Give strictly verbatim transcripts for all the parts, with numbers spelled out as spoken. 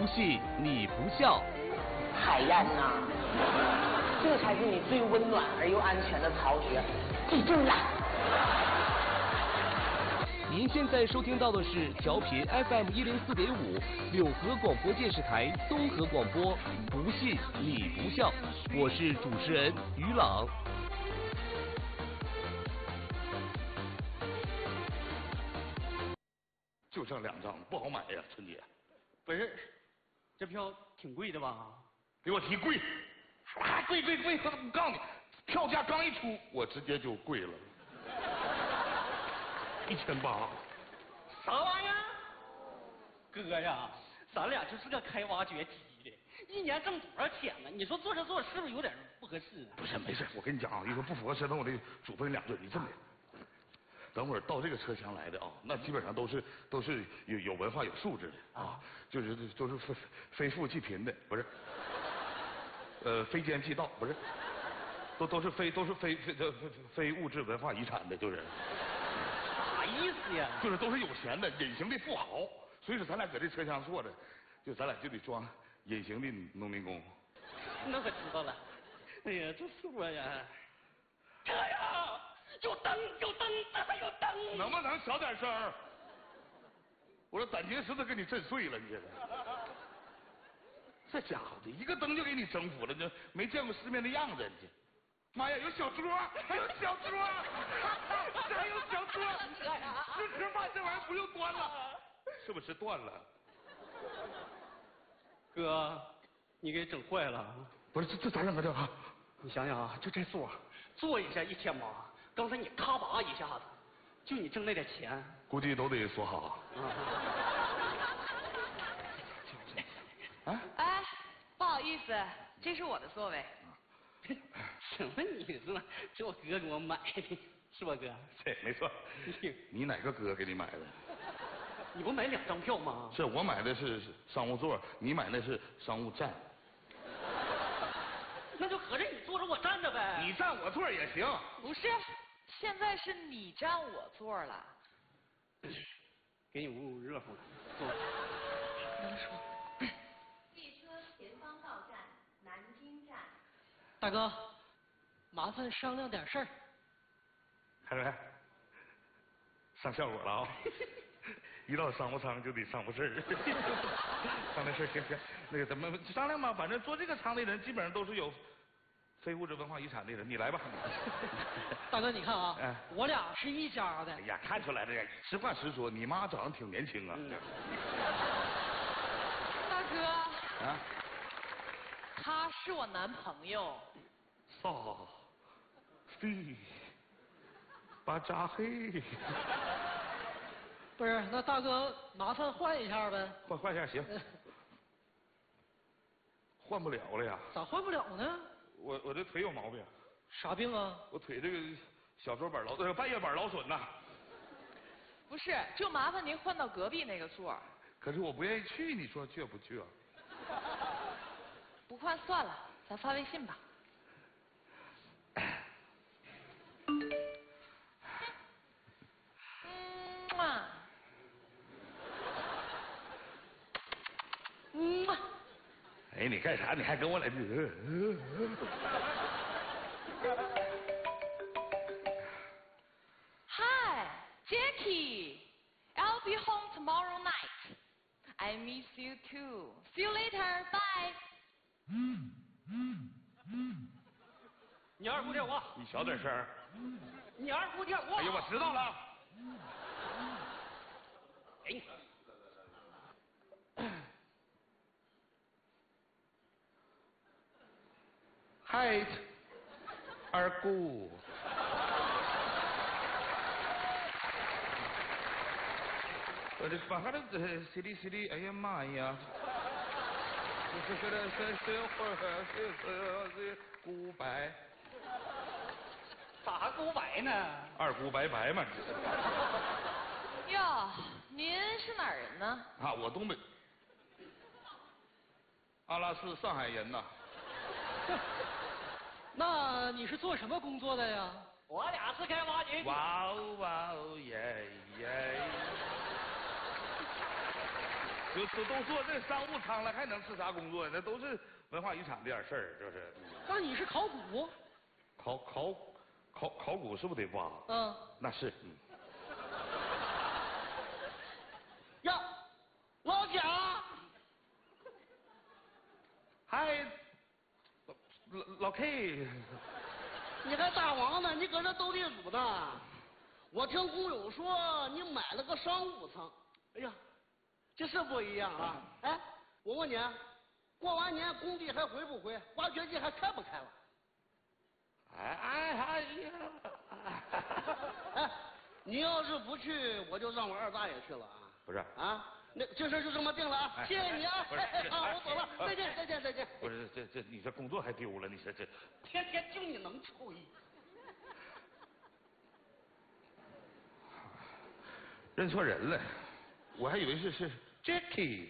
信你不笑。 海燕呐，这才是你最温暖而又安全的巢穴，记住了。 您现在收听到的是调频 F M 一零四点五柳河广播电视台综合广播，不信你不笑，我是主持人于朗。 就剩两张，不好买呀，春姐。 不是，这票挺贵的吧？ 给我提贵，啊，贵贵贵！我告诉你，票价刚一出，我直接就贵了，一千八。 啥玩意儿？哥呀，咱俩就是个开挖掘机的，一年挣多少钱呢？你说做这做是不是有点不合适？ 不是，没事，我跟你讲啊，一个不符合身份，我得主分两顿。你这么的。等会儿到这个车厢来的啊，那基本上都是都是有有文化有素质的啊，就是都是非非富即贫的，不是，呃，非奸即盗，不是，都都是非都是非非非非物质文化遗产的，就是。 啥意思呀？ 就是都是有钱的，隐形的富豪，所以说咱俩搁这车厢坐着，就咱俩就得装隐形的农民工。 那我知道了。哎呀，这说呀，这呀。有灯，有灯，这还有灯！ 能不能小点声？我说胆结石都给你震碎了，你这这家伙的一个灯就给你征服了，你没见过世面的样子，你这。妈呀，有小桌，还有小桌，这还有小桌，吃吃饭这玩意儿不用端了，是不是断了？ 哥，你给整坏了。 不是，这这咋整啊这啊？ 你想想啊，就这座，坐一下一千八。刚才你咔吧一下子，就你挣那点钱， 估计都得锁好。 啊？哎，不好意思，这是我的座位。 什么意思呢？这我哥给我买的，是吧哥？ 对，没错。你哪个哥给你买的？ 你不买两张票吗？ 是我买的是商务座，你买的是商务站。 那就合着你坐着我站着呗。 你站我座也行。 不是。现在是你占我座了， 给你捂捂热乎。坐。 能说。 汽车前方到站南京站。 大哥，麻烦商量点事儿。 看没？上效果了啊！一到商务舱就得商务事儿。商量事儿行行，那个咱们商量吧，反正坐这个舱的人基本上都是有。非物质文化遗产的人，你来吧。 大哥，你看啊，哎、我俩是一家的。 哎呀，看出来了，实话实说，你妈长得挺年轻啊。嗯、 大哥。 啊。 他是我男朋友。 扫，飞，巴扎黑。 不是，那大哥麻烦换一下呗。 换换一下行。换不了了呀。 咋换不了呢？ 我我这腿有毛病。 啥病啊？ 我腿这个小桌板劳呃半月板劳损呐。 不是，就麻烦您换到隔壁那个座。 可是我不愿意去，你说去不去啊？ 不换算了，咱发微信吧。嗯啊。嗯啊。 哎，你干啥？你还跟我来？ Hi, Jackie. I'll be home tomorrow night. I miss you too. See you later. Bye. 嗯嗯嗯。 你二姑电话。 你小点声。 你二姑电话。 哎呀，我知道了。 给你。 嗨，二姑。我这把这这稀里稀里，哎呀妈呀！这这这这这会儿这这这古白。 咋古白呢？ 二姑白白嘛。 哟，您是哪儿人呢？ 啊，我东北。阿拉斯上海人呐。 那你是做什么工作的呀？ 我俩是开挖掘机。 哇哦哇哦耶耶！ 就都都做这商务舱了，还能是啥工作呀？那都是文化遗产这点事儿，这是。 那你是考古？ 考考考考古是不是得挖？ 嗯。 那是。嗯。 呀，老贾， 还老老 K， 你还大王呢？你搁这斗地主呢？我听工友说你买了个商务舱。哎呀，这是不一样啊！哎，我问你，过完年工地还回不回？挖掘机还开不开了？ 哎哎哎呀！ 哎，你要是不去，我就让我二大爷去了啊！ 不是啊，那这事就这么定了啊！ 哎、 谢谢你啊！ 不是哎，好，我走了，再见，再见，再见。 不是这这你这工作还丢了，你说这天天就你能吹。 认错人了，我还以为是是 Jackie。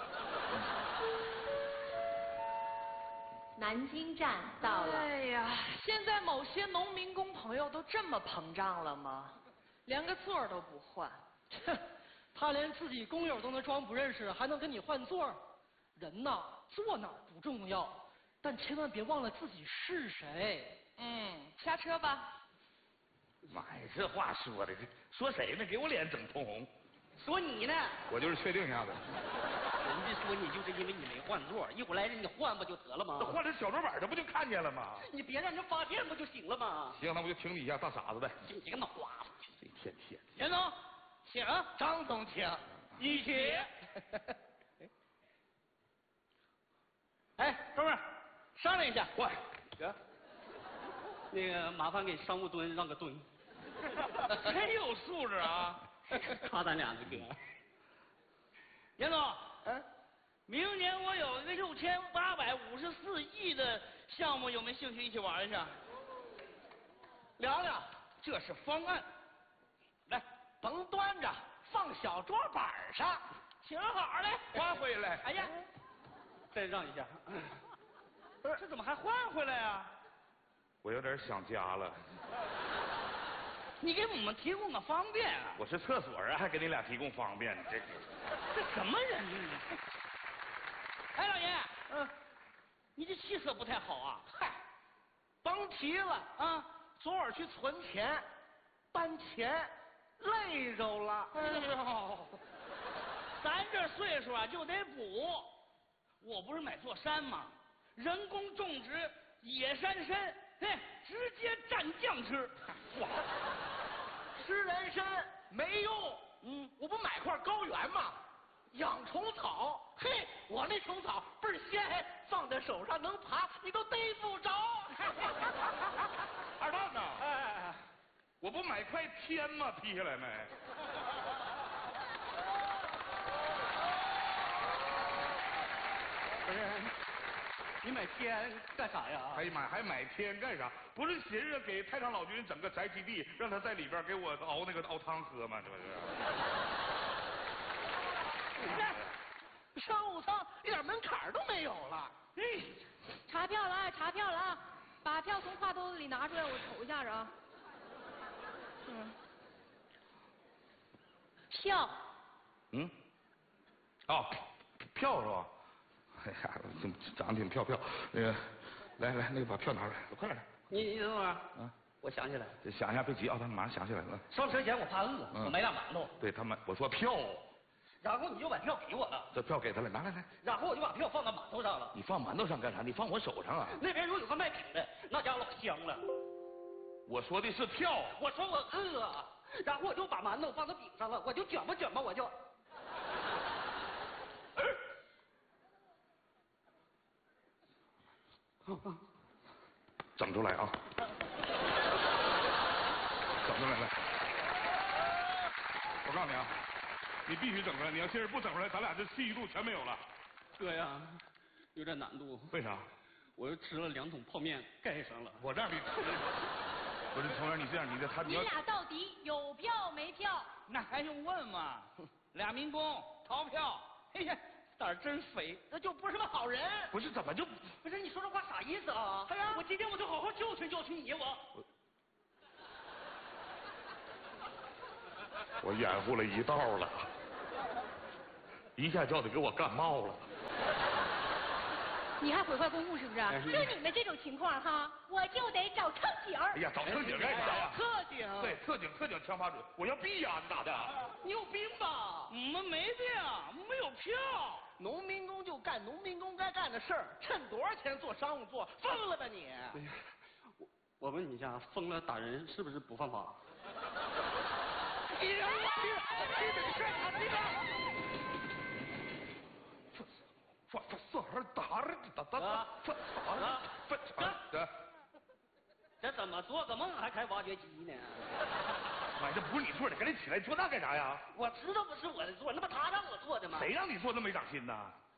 南京站到了。 哎呀，现在某些农民工朋友都这么膨胀了吗？连个座儿都不换。 哼，他连自己工友都能装不认识，还能跟你换座儿？人呐，坐哪儿不重要，但千万别忘了自己是谁。 嗯，下车吧。 妈呀，这话说的，说谁呢？给我脸整通红。 说你呢？ 我就是确定一下子。 人家说你就是因为你没换座，一会儿来人你换不就得了吗？ 那换成小桌板，这不就看见了吗？ 你别让人发现不就行了吗？ 行，那我就听你一下，大傻子呗。 你这个脑瓜子！ 这天天。 严总，请。张总请。一起。哎，哥们儿，商量一下。 喂， 哥，那个麻烦给商务墩让个墩。 真有素质啊！ 夸咱俩这个。严总，嗯，明年我有一个六千八百五十四亿的项目，有没有兴趣一起玩一下？聊聊，这是方案。来，甭端着，放小桌板上，请好嘞， 换回来。 哎呀，再让一下。不是，这怎么还换回来呀？ 我有点想家了。 你给我们提供个方便啊！ 我是厕所啊，还给你俩提供方便，这这什么人呢？哎，老爷，嗯，你这气色不太好啊。嗨，甭提了啊！昨晚去存钱，搬钱累着了。哎呦，咱这岁数啊就得补。我不是买座山吗？人工种植野山参，嘿，直接蘸酱吃。哇！吃人参没用，嗯，我不买块高原吗？养虫草，嘿，我那虫草倍儿鲜，放在手上能爬，你都逮不着。 二蛋呐， 哎， 我不买块天吗？劈下来没？ 不是，你买天干啥呀？ 哎呀妈，还买天干啥？不是寻思给太上老君整个宅基地，让他在里边给我熬那个熬汤喝吗？这不是？ 商务舱一点门槛都没有了。哎， 查票了啊，查票了啊！把票从挎兜子里拿出来，我瞅一下子啊。嗯。票。 嗯。哦，票是吧？哎呀，这长得挺漂漂。那个，来来，那个把票拿出来，快点。 你你等会儿。 啊。 我想起来了。 想一下，别急啊，他马上想起来了。 上车前我怕饿，我买俩馒头。 对他买，我说票。 然后你就把票给我了。 这票给他了，拿来来。 然后我就把票放到馒头上了。 你放馒头上干啥？你放我手上啊。 那边如果有个卖饼的，那家伙老香了。 我说的是票。 我说我饿，然后我就把馒头放到饼上了，我就卷吧卷吧，我就。 整出来啊！整出来来！我告诉你啊，你必须整出来！你要今儿不整出来，咱俩这戏剧度全没有了。 哥呀，有点难度。 为啥？ 我又吃了两桶泡面，盖上了。 我让你吃。不是，从儿你这样，你这他你俩到底有票没票？ 那还用问吗？俩民工逃票，哎呀，胆儿真肥，那就不是什么好人。 不是，怎么就不是？你说这话啥意思啊？哎呀，我今天我就好好教训教训你，我。 我掩护了一道了， 一下叫的给我干冒了。 你还毁坏公务是不是？ 就你们这种情况哈，我就得找乘警。 哎呀，找特警干啥呀？ 特警。 对，特警，特警枪法准，我要毙呀！你咋的？ 你有病吧？ 我们没病，没有票。 农民工就干农民工该干的事儿，趁多少钱做商务座，疯了吧你？ 哎呀，我我问你一下，疯了打人是不是不犯法？ 你人我去，你这事他这个。 发发啥儿打人？打打打发啥儿？发啥的？ 这怎么做个梦还开挖掘机呢？ 妈，这不是你做的，赶紧起来做那干啥呀？ 我知道不是我的做，那不他让我做的吗？ 谁让你做那没长心呢？